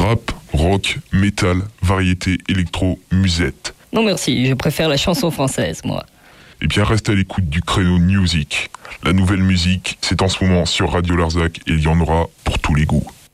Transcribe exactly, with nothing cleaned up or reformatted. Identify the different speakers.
Speaker 1: Rap, rock, métal, variété, électro, musette.
Speaker 2: Non merci, je préfère la chanson française, moi.
Speaker 1: Eh bien, reste à l'écoute du créneau Music. La nouvelle musique, c'est en ce moment sur Radio Larzac et il y en aura pour tous les goûts.